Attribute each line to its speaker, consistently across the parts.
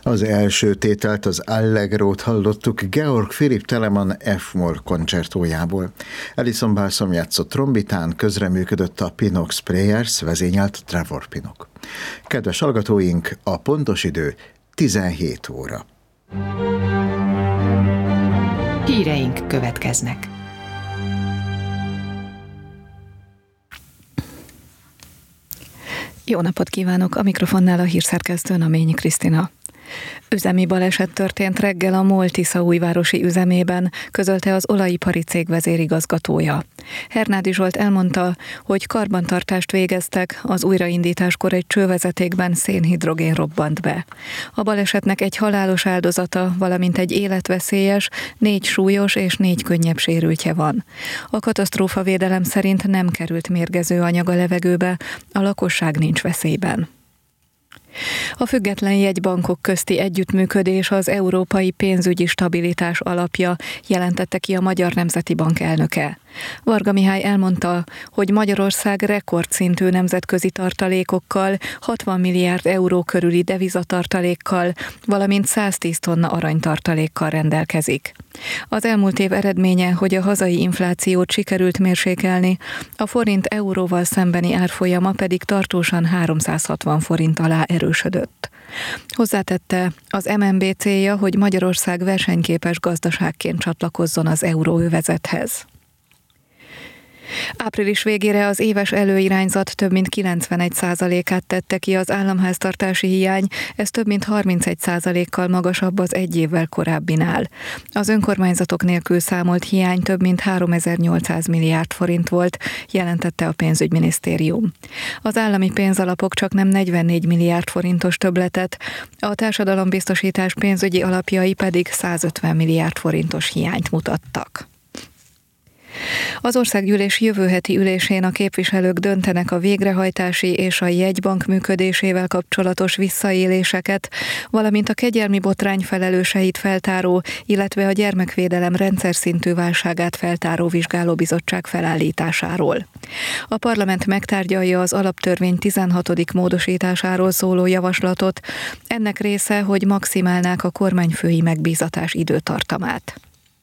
Speaker 1: Az első tételt, az Allegrót hallottuk Georg Philipp Telemann F-moll koncertójából. Alison Balsom játszott trombitán, közreműködött a Pinox Players, vezényelt Trevor Pinnock. Kedves hallgatóink, a pontos idő 17 óra.
Speaker 2: Híreink következnek.
Speaker 3: Jó napot kívánok! A mikrofonnál a hírszerkesztő Naményi Krisztina. Üzemi baleset történt reggel a MOL-Tiszaújvárosi üzemében, közölte az olajipari cég vezérigazgatója. Hernádi Zsolt elmondta, hogy karbantartást végeztek, az újraindításkor egy csővezetékben szénhidrogén robbant be. A balesetnek egy halálos áldozata, valamint egy életveszélyes, 4 súlyos és 4 könnyebb sérültje van. A katasztrófavédelem szerint nem került mérgező anyag a levegőbe, a lakosság nincs veszélyben. A független jegybankok közti együttműködés az európai pénzügyi stabilitás alapja, jelentette ki a Magyar Nemzeti Bank elnöke. Varga Mihály elmondta, hogy Magyarország rekordszintű nemzetközi tartalékokkal, 60 milliárd euró körüli devizatartalékkal, valamint 110 tonna aranytartalékkal rendelkezik. Az elmúlt év eredménye, hogy a hazai inflációt sikerült mérsékelni, a forint euróval szembeni árfolyama pedig tartósan 360 forint alá erősödött. Hozzátette, az MNB célja, hogy Magyarország versenyképes gazdaságként csatlakozzon az euróövezethez. Április végére az éves előirányzat több mint 91%-át tette ki az államháztartási hiány, ez több mint 31%-kal magasabb az egy évvel korábbinál. Az önkormányzatok nélkül számolt hiány több mint 3800 milliárd forint volt, jelentette a pénzügyminisztérium. Az állami pénzalapok csaknem 44 milliárd forintos többletet, a társadalombiztosítás pénzügyi alapjai pedig 150 milliárd forintos hiányt mutattak. Az országgyűlés jövő heti ülésén a képviselők döntenek a végrehajtási és a jegybank működésével kapcsolatos visszaéléseket, valamint a kegyelmi botrány felelőseit feltáró, illetve a gyermekvédelem rendszer szintű válságát feltáró vizsgálóbizottság felállításáról. A parlament megtárgyalja az alaptörvény 16. módosításáról szóló javaslatot, ennek része, hogy maximálnák a kormányfői megbízatás időtartamát.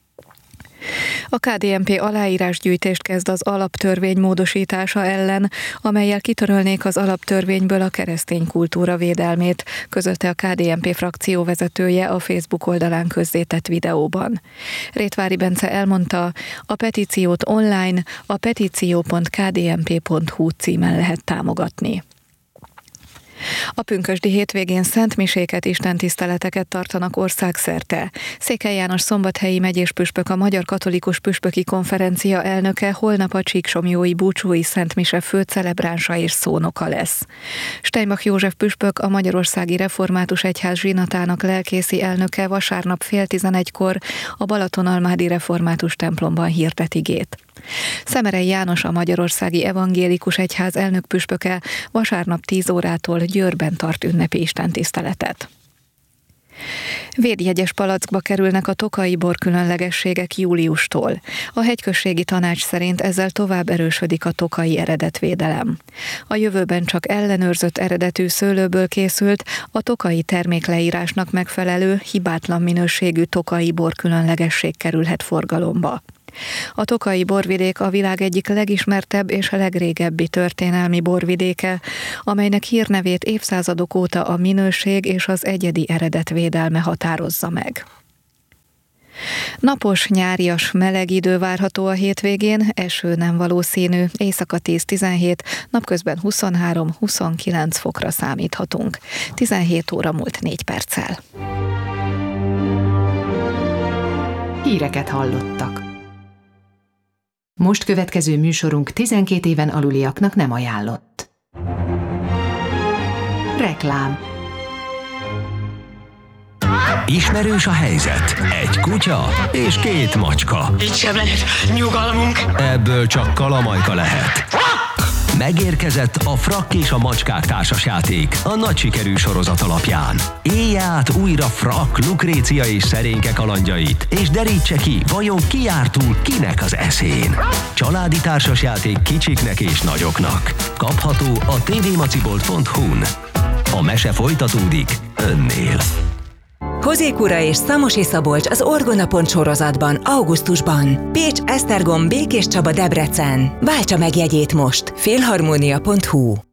Speaker 3: A KDNP aláírásgyűjtést kezd az alaptörvény módosítása ellen, amellyel kitörölnék az alaptörvényből a keresztény kultúra védelmét, közölte a KDNP frakció vezetője a Facebook oldalán közzétett videóban. Rétvári Bence elmondta, a petíciót online a petíció.kdnp.hu címen lehet támogatni. A pünkösdi hétvégén szentmiséket, istentiszteleteket tartanak országszerte. Székely János szombathelyi megyéspüspök, a Magyar Katolikus Püspöki Konferencia elnöke holnap a Csíksomlyói búcsúi szentmise főcelebránsa és szónoka lesz. Steinbach József püspök, a Magyarországi Református Egyház zsinatának lelkészi elnöke vasárnap 10:30-kor a Balatonalmádi Református templomban hirdet igét. Szemerei János, a Magyarországi Evangélikus Egyház elnökpüspöke vasárnap 10 órától Győrben tart ünnepi istentiszteletet. Védjegyes palackba kerülnek a tokaji bor különlegességek júliustól. A hegyközségi tanács szerint ezzel tovább erősödik a tokaji eredetvédelem. A jövőben csak ellenőrzött eredetű szőlőből készült, a tokaji termékleírásnak megfelelő, hibátlan minőségű tokaji bor különlegesség kerülhet forgalomba. A tokaji borvidék a világ egyik legismertebb és legrégebbi történelmi borvidéke, amelynek hírnevét évszázadok óta a minőség és az egyedi eredet védelme határozza meg. Napos, nyárias, meleg idő várható a hétvégén, eső nem valószínű, éjszaka 10-17, napközben 23-29 fokra számíthatunk. 17 óra múlt 4 perccel.
Speaker 2: Híreket hallottak. Most következő műsorunk 12 éven aluliaknak nem ajánlott. Reklám.
Speaker 4: Ismerős a helyzet. Egy kutya és 2 macska.
Speaker 5: Itt sem lehet nyugalmunk.
Speaker 4: Ebből csak kalamajka lehet. Megérkezett a Frakk és a macskák társasjáték a nagy sikerű sorozat alapján. Élje át újra Frakk, Lukrécia és szerénke kalandjait, és derítse ki, vajon ki jár túl kinek az eszén. Családi társasjáték kicsiknek és nagyoknak. Kapható a tvmacibolt.hu-n. A mese folytatódik önnél.
Speaker 6: Hozékura és Szamosi Szabolcs az Orgona.pont sorozatban augusztusban. Pécs, Esztergom, Békés Csaba, Debrecen. Váltsa meg jegyét most. Filharmonia.hu